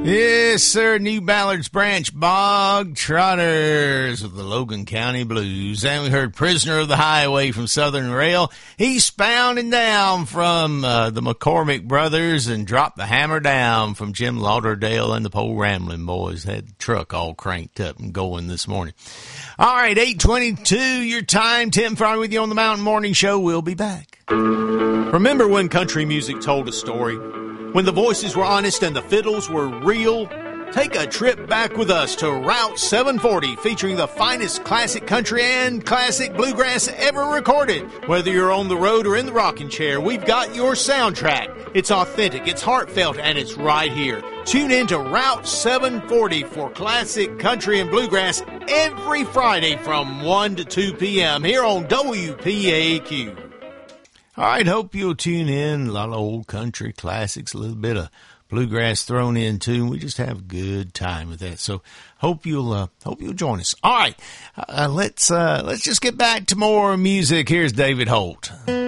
Yes, sir. New Ballard's Branch Bog Trotters of the Logan County Blues. And we heard Prisoner of the Highway from Southern Rail. He's Pounding Down from the McCormick Brothers, and Drop the Hammer Down from Jim Lauderdale and the Pole Ramblin' Boys. Had the truck all cranked up and going this morning. All right, 8:22 your time. Tim Fry with you on the Mountain Morning Show. We'll be back. Remember when country music told a story? When the voices were honest and the fiddles were real? Take a trip back with us to Route 740, featuring the finest classic country and classic bluegrass ever recorded. Whether you're on the road or in the rocking chair, we've got your soundtrack. It's authentic, it's heartfelt, and it's right here. Tune in to Route 740 for classic country and bluegrass every Friday from 1 to 2 p.m. here on WPAQ. All right, hope you'll tune in. A lot of old country classics, a little bit of bluegrass thrown in too. We just have a good time with that. So hope you'll join us. All right, let's just get back to more music. Here's David Holt.